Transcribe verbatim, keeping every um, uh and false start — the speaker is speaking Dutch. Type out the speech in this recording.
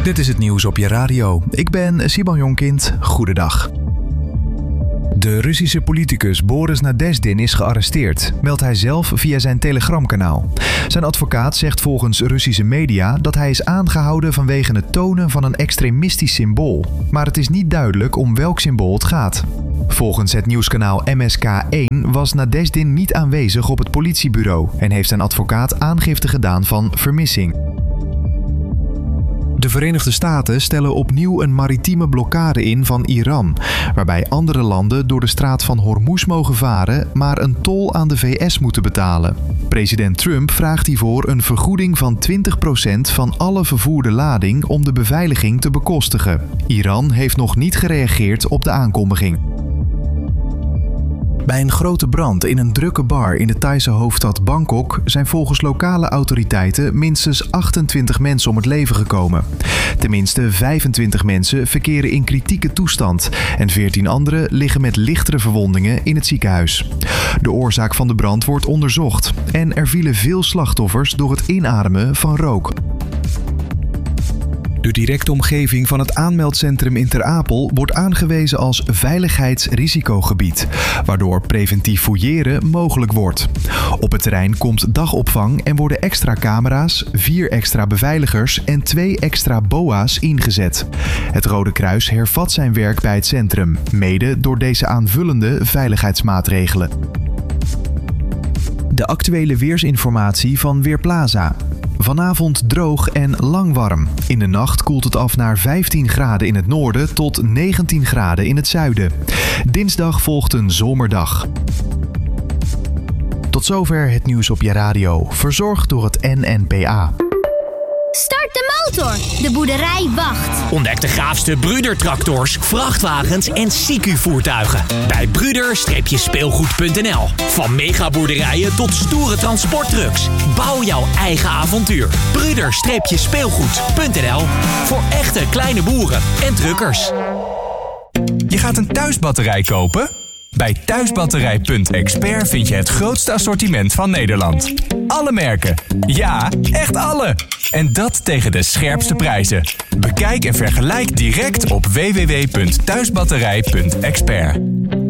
Dit is het nieuws op je radio. Ik ben Siban Jonkind. Goedendag. De Russische politicus Boris Nadezhdin is gearresteerd, meldt hij zelf via zijn Telegramkanaal. Zijn advocaat zegt volgens Russische media dat hij is aangehouden vanwege het tonen van een extremistisch symbool. Maar het is niet duidelijk om welk symbool het gaat. Volgens het nieuwskanaal M S K één was Nadezhdin niet aanwezig op het politiebureau en heeft zijn advocaat aangifte gedaan van vermissing. De Verenigde Staten stellen opnieuw een maritieme blokkade in van Iran, waarbij andere landen door de straat van Hormuz mogen varen, maar een tol aan de V S moeten betalen. President Trump vraagt hiervoor een vergoeding van twintig procent van alle vervoerde lading om de beveiliging te bekostigen. Iran heeft nog niet gereageerd op de aankondiging. Bij een grote brand in een drukke bar in de Thaise hoofdstad Bangkok zijn volgens lokale autoriteiten minstens achtentwintig mensen om het leven gekomen. Tenminste vijfentwintig mensen verkeren in kritieke toestand en veertien anderen liggen met lichtere verwondingen in het ziekenhuis. De oorzaak van de brand wordt onderzocht en er vielen veel slachtoffers door het inademen van rook. De directe omgeving van het aanmeldcentrum in Ter Apel wordt aangewezen als veiligheidsrisicogebied, waardoor preventief fouilleren mogelijk wordt. Op het terrein komt dagopvang en worden extra camera's, vier extra beveiligers en twee extra B O A's ingezet. Het Rode Kruis hervat zijn werk bij het centrum, mede door deze aanvullende veiligheidsmaatregelen. De actuele weersinformatie van Weerplaza. Vanavond droog en lang warm. In de nacht koelt het af naar vijftien graden in het noorden tot negentien graden in het zuiden. Dinsdag volgt een zomerdag. Tot zover het nieuws op je radio, verzorgd door het N N P A. Start de motor! De boerderij wacht. Ontdek de gaafste Brüder-tractors, vrachtwagens en S I C U-voertuigen. Bij Brüder speelgoed punt n l. Van megaboerderijen tot stoere transporttrucks. Bouw jouw eigen avontuur. Brüder speelgoed punt n l. Voor echte kleine boeren en truckers. Je gaat een thuisbatterij kopen? Bij thuisbatterij punt expert vind je het grootste assortiment van Nederland. Alle merken. Ja, echt alle. En dat tegen de scherpste prijzen. Bekijk en vergelijk direct op w w w punt thuisbatterij punt expert.